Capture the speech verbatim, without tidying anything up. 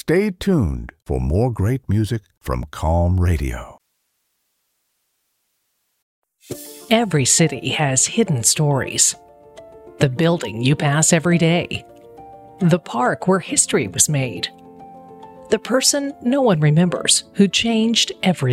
Stay tuned for more great music from Calm Radio. Every city has hidden stories. The building you pass every day. The park where history was made. The person no one remembers who changed everything.